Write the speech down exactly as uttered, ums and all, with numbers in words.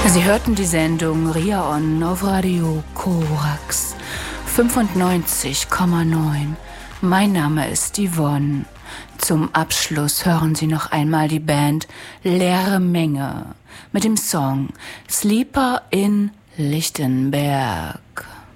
Sie hörten die Sendung Riaon auf Radio Korax fünfundneunzig Komma neun. Mein Name ist Yvonne. Zum Abschluss hören Sie noch einmal die Band Leere Menge mit dem Song Sleeper in Lichtenberg.